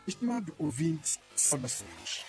Estimado ouvinte, saudações.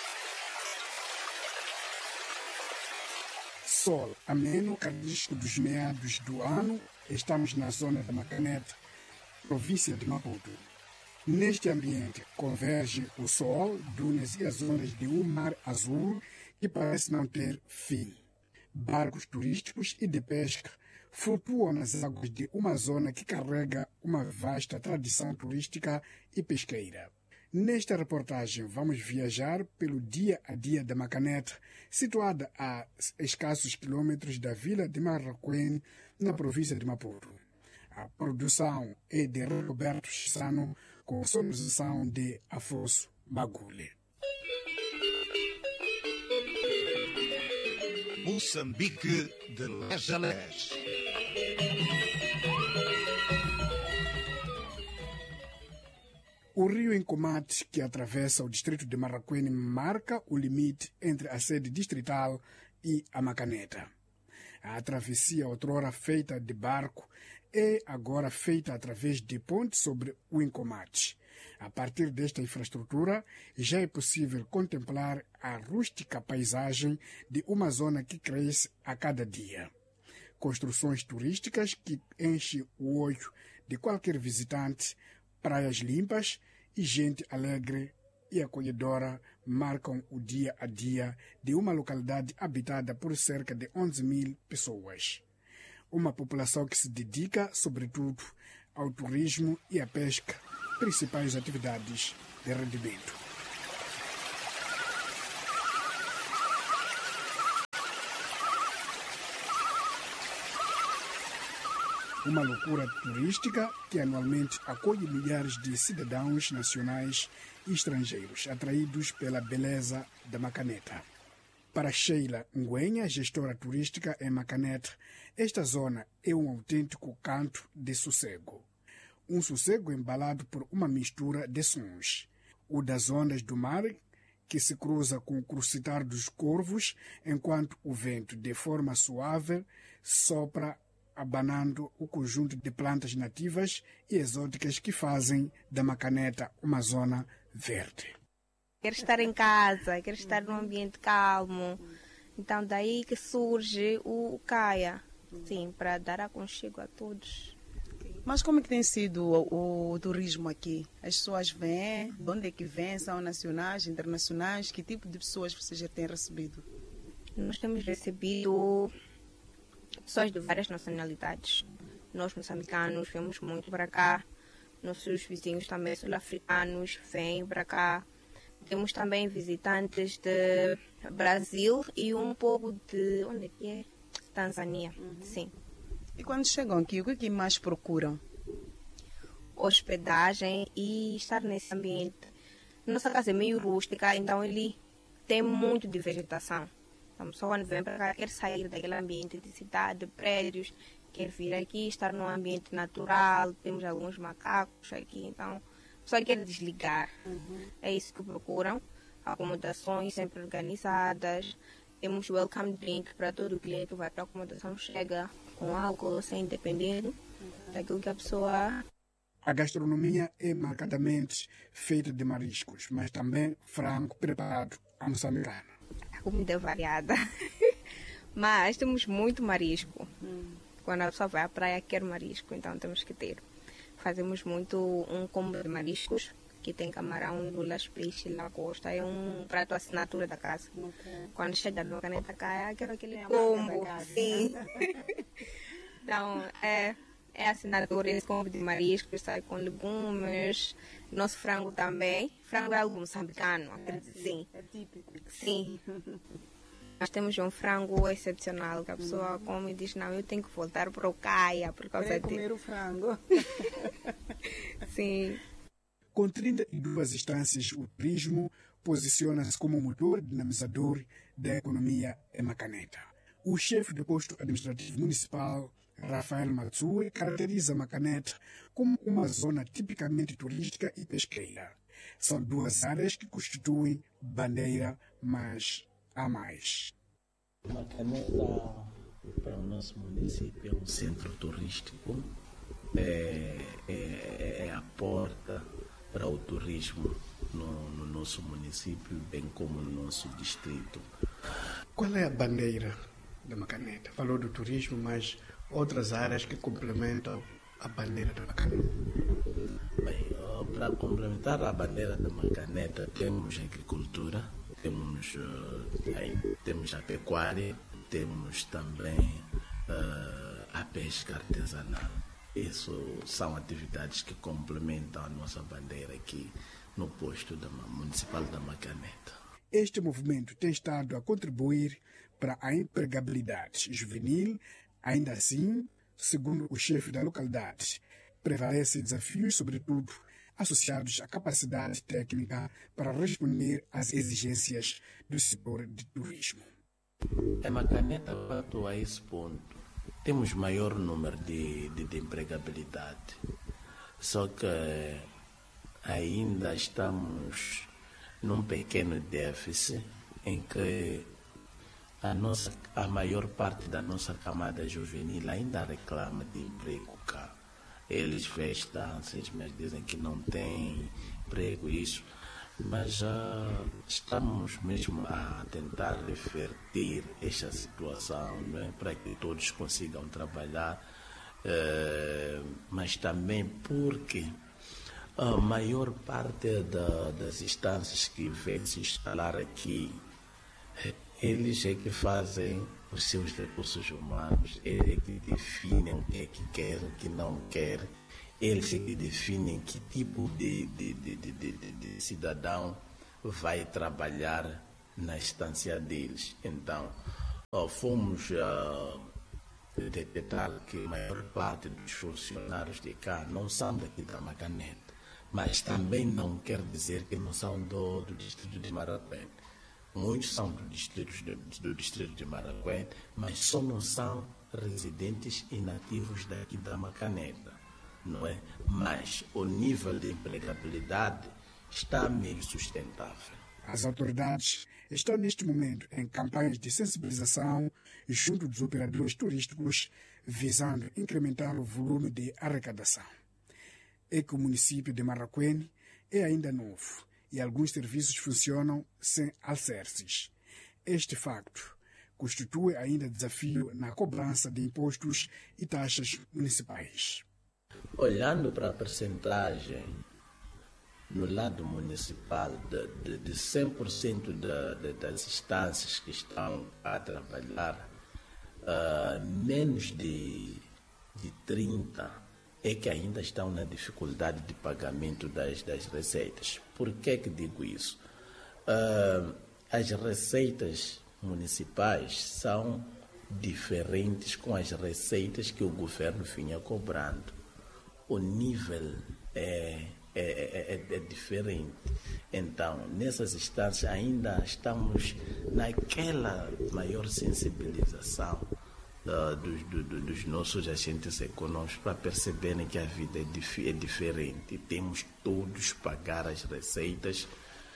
Sol ameno, característico dos meados do ano, estamos na zona da Macaneta, província de Maputo. Neste ambiente convergem o sol, dunas e as ondas de um mar azul que parece não ter fim. Barcos turísticos e de pesca flutuam nas águas de uma zona que carrega uma vasta tradição turística e pesqueira. Nesta reportagem vamos viajar pelo dia a dia da Macaneta, situada a escassos quilômetros da vila de Marraquém, na província de Maputo. A produção é de Roberto Chissano, com a sonorização de Afonso Bagule. Moçambique de Lés a Lés. O rio Encomate, que atravessa o distrito de Marraquém, marca o limite entre a sede distrital e a Macaneta. A travessia, outrora feita de barco, é agora feita através de pontes sobre o Encomate. A partir desta infraestrutura, já é possível contemplar a rústica paisagem de uma zona que cresce a cada dia. Construções turísticas que enchem o olho de qualquer visitante, praias limpas e gente alegre e acolhedora marcam o dia a dia de uma localidade habitada por cerca de 11.000 pessoas. Uma população que se dedica, sobretudo, ao turismo e à pesca, principais atividades de rendimento. Uma loucura turística que anualmente acolhe milhares de cidadãos nacionais e estrangeiros atraídos pela beleza da Macaneta. Para Sheila Nguenha, gestora turística em Macaneta, esta zona é um autêntico canto de sossego. Um sossego embalado por uma mistura de sons. O das ondas do mar, que se cruza com o crucitar dos corvos, enquanto o vento, de forma suave, sopra abanando o conjunto de plantas nativas e exóticas que fazem da Macaneta uma zona verde. Quero estar em casa, quero estar num ambiente calmo. Então daí que surge o CAIA, sim, para dar aconchego a todos. Mas como é que tem sido o turismo aqui? As pessoas vêm, de onde é que vêm? São nacionais, internacionais? Que tipo de pessoas vocês já têm recebido? Nós temos recebido pessoas de várias nacionalidades. Nós, moçambicanos, vemos muito para cá. Nossos vizinhos também sul-africanos vêm para cá. Temos também visitantes de Brasil e um pouco de... onde é que é? Tanzânia, sim. E quando chegam aqui, o que mais procuram? Hospedagem e estar nesse ambiente. Nossa casa é meio rústica, então ele tem muito de vegetação. Então, só quando vem para cá, quer sair daquele ambiente de cidade, de prédios, quer vir aqui, estar num ambiente natural. Temos alguns macacos aqui, então, só quer desligar. É isso que procuram. Acomodações sempre organizadas. Temos welcome drink para todo cliente que vai para a acomodação, chega com álcool, sem dependendo daquilo que a pessoa... A gastronomia é marcadamente feita de mariscos, mas também frango preparado à moçambicana. A comida é variada, mas temos muito marisco. Quando a pessoa vai à praia quer marisco, então temos que ter. Fazemos muito um combo de mariscos, que tem camarão, lulas, peixe, lagosta. É um prato assinatura da casa. Okay. Quando chega no Caneta Caia, quero aquele combo. Sim. Então, é assinatura esse combo de mariscos, sai com legumes. Nosso frango também. Frango é algo moçambicano, acredito, sim. É típico. Sim. Nós temos um frango excepcional que a pessoa come e diz, não, eu tenho que voltar para o Caia por causa de comer o frango. Sim. Com 32 instâncias, o turismo posiciona-se como motor dinamizador da economia em Macaneta. O chefe do posto administrativo municipal, Rafael Matsue, caracteriza Macaneta como uma zona tipicamente turística e pesqueira. São duas áreas que constituem bandeira, mas há mais. Macaneta, para o nosso município, é um centro turístico, é a porta para o turismo no nosso município, bem como no nosso distrito. Qual é a bandeira da Macaneta? Falou do turismo, mas outras áreas que complementam a bandeira da Macaneta? Bem, para complementar a bandeira da Macaneta, temos a agricultura, temos a pecuária, temos também a pesca artesanal. Isso são atividades que complementam a nossa bandeira aqui no posto municipal da Macaneta. Este movimento tem estado a contribuir para a empregabilidade juvenil. Ainda assim, segundo o chefe da localidade, prevalecem desafios, sobretudo associados à capacidade técnica para responder às exigências do setor de turismo. A Macaneta, quanto a esse ponto, temos maior número de empregabilidade, só que ainda estamos num pequeno déficit em que a maior parte da nossa camada juvenil ainda reclama de emprego cá. Eles vêem instâncias, mas dizem que não têm emprego, isso. Mas estamos mesmo a tentar reverter esta situação, não é? Para que todos consigam trabalhar, mas também porque a maior parte das instâncias que vêm se instalar aqui, eles é que fazem os seus recursos humanos, eles é que definem o que é que querem, o que não querem, eles é que definem que tipo de cidadão vai trabalhar na instância deles. Então, fomos detectar que a maior parte dos funcionários de cá não são daqui da Macaneta, mas também não quer dizer que não são do distrito de Maracuene. Muitos são do distrito de Maracuene, mas só não são residentes e nativos daqui da Macaneta, não é? Mas o nível de empregabilidade está meio sustentável. As autoridades estão neste momento em campanhas de sensibilização junto dos operadores turísticos, visando incrementar o volume de arrecadação. É que o município de Maracuene é ainda novo e alguns serviços funcionam sem alicerces. Este facto constitui ainda desafio na cobrança de impostos e taxas municipais. Olhando para a percentagem no lado municipal de 100% das instâncias que estão a trabalhar, menos de 30% é que ainda estão na dificuldade de pagamento das receitas. Por que digo isso? As receitas municipais são diferentes com as receitas que o governo vinha cobrando. O nível é diferente. Então, nessas instâncias ainda estamos naquela maior sensibilização dos nossos agentes econômicos para perceberem que a vida é diferente. Temos todos pagar as receitas.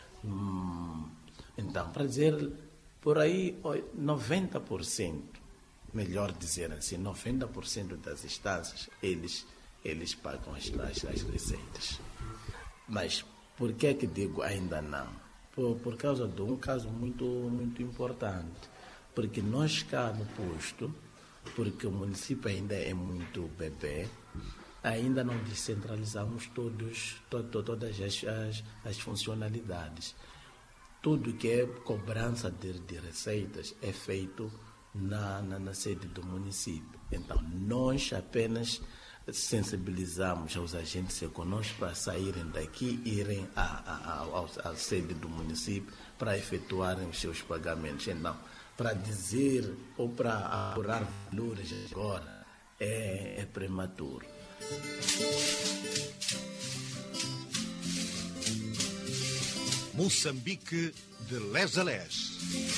Então, para dizer, por aí 90%, melhor dizer assim, 90% das instâncias, eles pagam as receitas. Mas por que digo ainda não? Por causa de um caso muito, muito importante. Porque nós cá no posto, porque o município ainda é muito bebê, ainda não descentralizamos todas as funcionalidades. Tudo que é cobrança de receitas é feito na sede do município. Então, nós apenas sensibilizamos os agentes econômicos para saírem daqui e irem à sede do município para efetuarem os seus pagamentos. Então, para dizer ou para apurar valores agora é prematuro. Moçambique de les a les.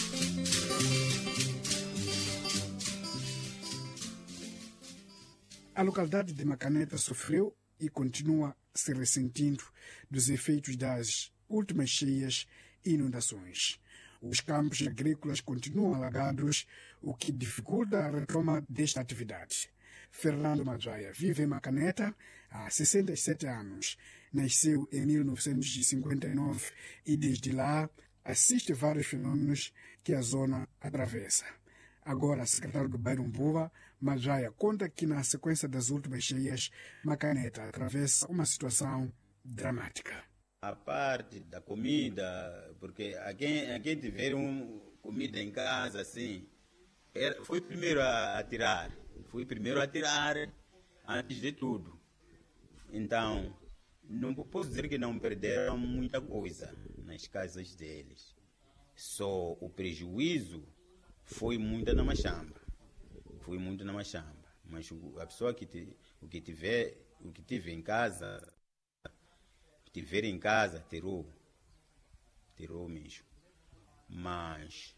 A localidade de Macaneta sofreu e continua se ressentindo dos efeitos das últimas cheias e inundações. Os campos agrícolas continuam alagados, o que dificulta a retoma desta atividade. Fernando Mazoia vive em Macaneta há 67 anos. Nasceu em 1959 e desde lá assiste vários fenômenos que a zona atravessa. Agora, secretário do bairro Mbuva, Majaya, conta que na sequência das últimas cheias, Macaneta atravessa uma situação dramática. A parte da comida, porque a quem tiver comida em casa, assim, fui primeiro a tirar. Fui primeiro a tirar antes de tudo. Então, não posso dizer que não perderam muita coisa nas casas deles. Só o prejuízo foi muito na machamba. Foi muito na machamba. Mas a pessoa que tiver em casa, tiver em casa, terou mesmo. Mas,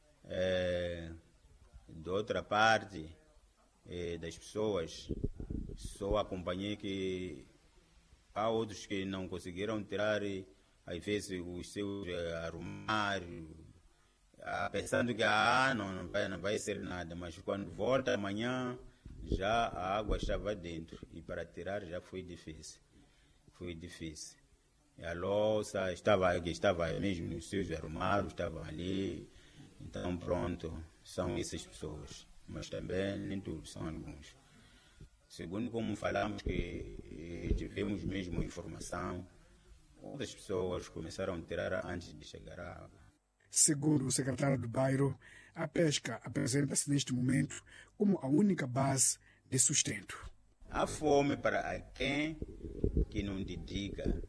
de outra parte, das pessoas, só acompanhei que há outros que não conseguiram tirar, às vezes, os seus arrumários, pensando que não vai ser nada, mas quando volta amanhã, já a água estava dentro e para tirar já foi difícil. E a louça estava mesmo nos seus armários, estava ali. Então, pronto, são essas pessoas. Mas também nem todos, são alguns. Segundo como falamos que tivemos mesmo informação, outras pessoas começaram a tirar antes de chegar à água. Segundo o secretário do bairro, a pesca apresenta-se neste momento como a única base de sustento. Há fome para quem que não dedica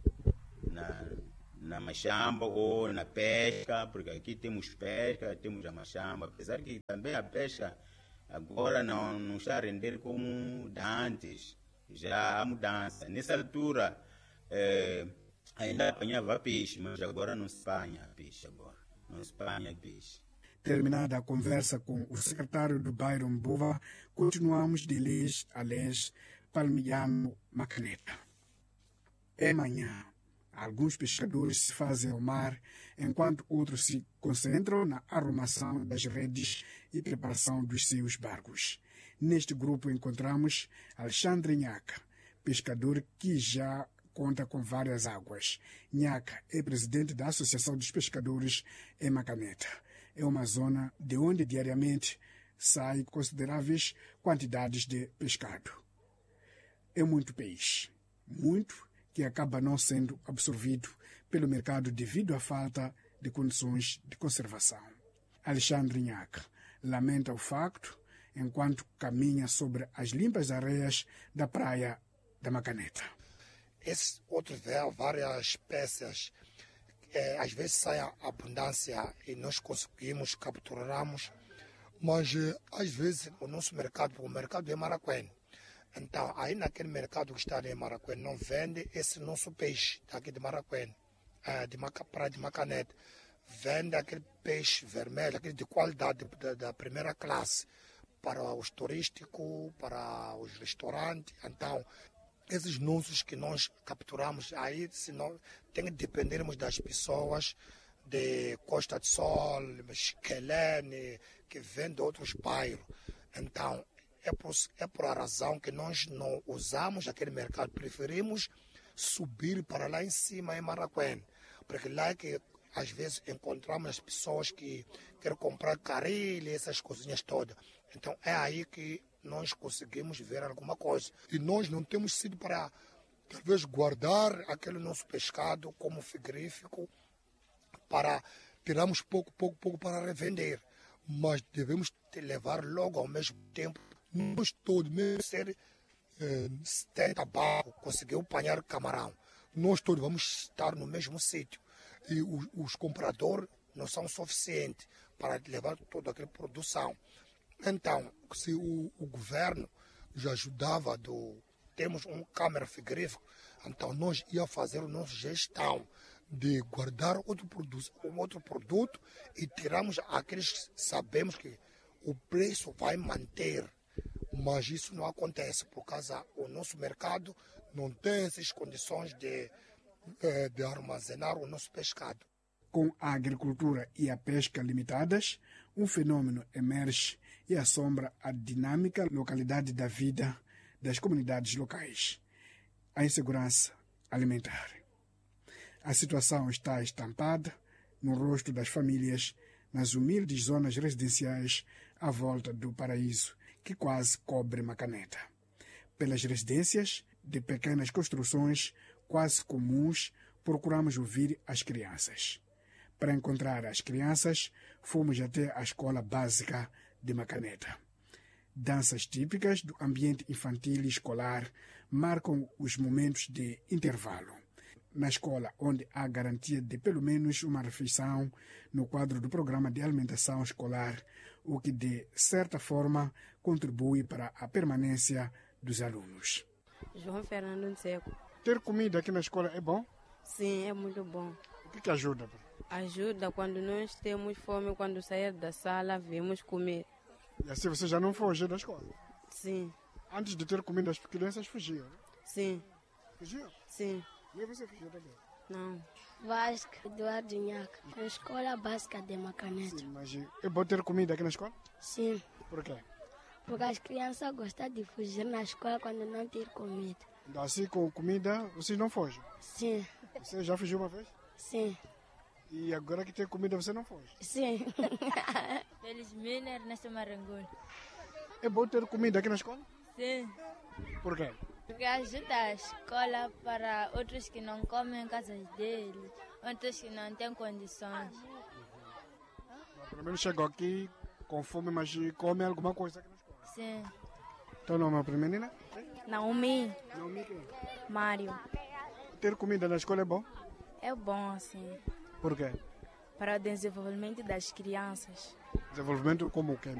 na machamba ou na pesca, porque aqui temos pesca, temos a machamba, apesar que também a pesca agora não está a render como antes, já há mudança. Nessa altura ainda apanhava peixe, mas agora não se apanha peixe agora, não se apanha peixe. Terminada a conversa com o secretário do bairro Mbuva, continuamos de Lês a Lês, Palmiano, Macaneta. É manhã. Alguns pescadores se fazem ao mar, enquanto outros se concentram na arrumação das redes e preparação dos seus barcos. Neste grupo encontramos Alexandre Nhaca, pescador que já conta com várias águas. Nhaca é presidente da Associação dos Pescadores em Macaneta. É uma zona de onde diariamente saem consideráveis quantidades de pescado. É muito peixe, muito que acaba não sendo absorvido pelo mercado devido à falta de condições de conservação. Alexandre Nhaca lamenta o facto enquanto caminha sobre as limpas areias da praia da Macaneta. Esses outros várias espécies, às vezes sai a abundância e nós conseguimos, capturamos, mas às vezes o nosso mercado, o mercado é Maracuene. Então, aí naquele mercado que está ali em Maracuene, não vende esse nosso peixe daqui de Maracuene, praia de Macaneta. Vende aquele peixe vermelho, aquele de qualidade da primeira classe, para os turísticos, para os restaurantes. Então, esses nossos que nós capturamos, aí senão, tem que dependermos das pessoas de Costa do Sol, Esquelene, que vêm de outros bairros. Então, é por a razão que nós não usamos aquele mercado, preferimos subir para lá em cima, em Maracuene, porque lá é que às vezes encontramos as pessoas que querem comprar carilha, essas coisinhas todas. Então é aí que nós conseguimos ver alguma coisa. E nós não temos sido para, talvez, guardar aquele nosso pescado como frigorífico, para tirarmos pouco para revender, mas devemos levar logo ao mesmo tempo. Nós todos, mesmo ser 70 barcos, conseguiu apanhar camarão. Nós todos vamos estar no mesmo sítio. E os compradores não são suficientes para levar toda aquela produção. Então, se o governo nos ajudava, temos um câmara frigorífico, então nós ia fazer a nossa gestão de guardar outro produto e tiramos aqueles que sabemos que o preço vai manter. Mas isso não acontece, por causa do nosso mercado não tem essas condições de armazenar o nosso pescado. Com a agricultura e a pesca limitadas, um fenômeno emerge e assombra a dinâmica localidade da vida das comunidades locais. A insegurança, alimentar. A situação está estampada no rosto das famílias nas humildes zonas residenciais à volta do paraíso, que quase cobre Macaneta. Pelas residências de pequenas construções quase comuns, procuramos ouvir as crianças. Para encontrar as crianças, fomos até a escola básica de Macaneta. Danças típicas do ambiente infantil e escolar marcam os momentos de intervalo. Na escola, onde há garantia de pelo menos uma refeição no quadro do programa de alimentação escolar, o que de certa forma contribui para a permanência dos alunos. João Fernando Seco. Ter comida aqui na escola é bom? Sim, é muito bom. O que ajuda? Ajuda quando nós temos fome, quando sair da sala, vemos comer. E assim você já não foge da escola? Sim. Antes de ter comida, as crianças fugiam, né? Sim. Fugiam? Sim. E você fugiu também? Não. Vasco Eduardo Nhaca, na escola básica de Macaneta. Sim, mas é bom ter comida aqui na escola? Sim, Por quê? porque as crianças gostam de fugir na escola quando não tem comida. Então, assim, com comida, vocês não fogem? Sim, Você já fugiu uma vez? sim, E agora que tem comida, você não foge? sim. Felizmente, Ernesto Marangoni. É bom ter comida aqui na escola? Sim, Por quê? porque ajuda a escola para outros que não comem em casas dele, outros que não têm condições. Pelo menos chegou aqui com fome, mas come alguma coisa aqui na escola. Sim. Teu nome é menina? Naomi. Naomi quem? Mário. Ter comida na escola é bom? É bom, assim, Por quê? para o desenvolvimento das crianças. Desenvolvimento como o quê?